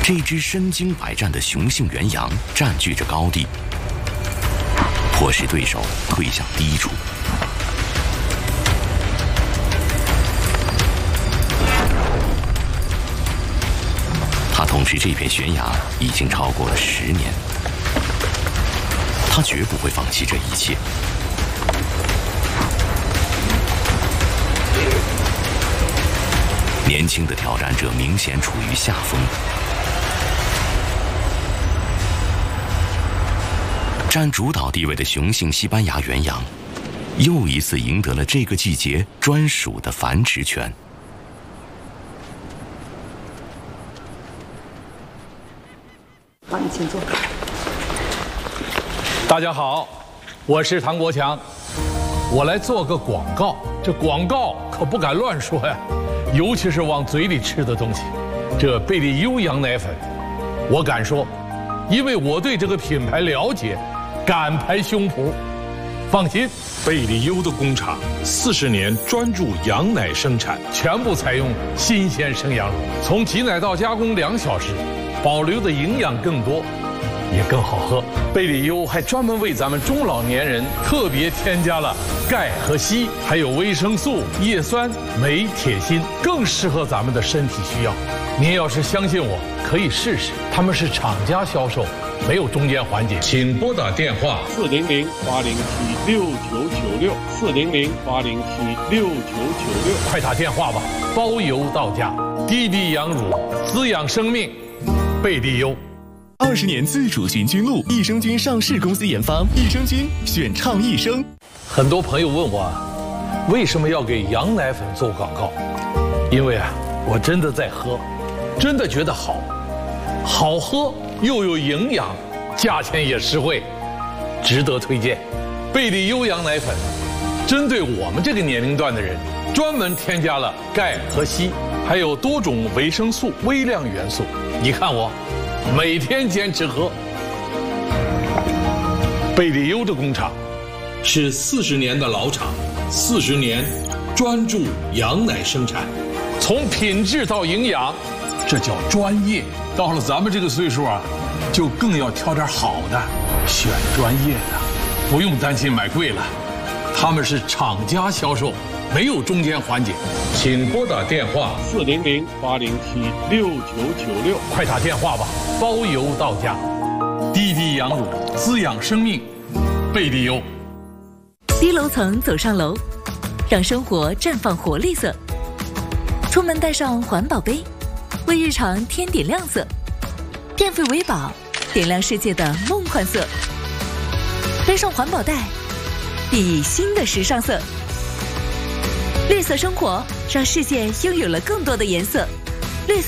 这只身经百战的雄性原羊占据着高地，迫使对手退向低处。他统治这片悬崖已经超过了10年，他绝不会放弃这一切。年轻的挑战者明显处于下风，占主导地位的雄性西班牙原羊，又一次赢得了这个季节专属的繁殖权。 好，你请坐。 大家好，我是唐国强，我来做个广告。这广告可不敢乱说呀，尤其是往嘴里吃的东西。这贝利优羊奶粉，我敢说，因为我对这个品牌了解，敢拍胸脯。放心， 贝利优的工厂40年专注羊奶生产， 全部采用新鲜生羊乳，从挤奶到加工2小时，保留的营养更多，也更好喝。贝利优还专门为咱们中老年人特别添加了钙和硒，还有维生素、叶酸、镁、铁、锌，更适合咱们的身体需要。您要是相信我，可以试试。他们是厂家销售，没有中间环节。请拨打电话 400-807-6996，400-807-6996， 快打电话吧，包邮到家。低地羊乳，滋养生命，贝利优。 20年自主菌菌露，益生菌上市公司研发，益生菌选倡益生。 很多朋友问我，为什么要给羊奶粉做广告？因为我真的在喝，真的觉得好喝又有营养，价钱也实惠，值得推荐。贝利优羊奶粉针对我们这个年龄段的人，专门添加了钙和硒，还有多种维生素、微量元素。你看我每天坚持喝。贝利优的工厂是40年的老厂，40年专注羊奶生产，从品质到营养，这叫专业。到了咱们这个岁数就更要挑点好的，选专业的，不用担心买贵了。他们是厂家销售，没有中间环节。请拨打电话 400-807-6996， 快打电话吧，包邮到家。低地羊乳，滋养生命，贝利优。 低楼层走上楼，让生活绽放活力色。出门带上环保杯，为日常添点亮色。电费为宝，点亮世界的梦幻色。背上环保袋，熠熠新的时尚色。绿色生活，让世界拥有了更多的颜色。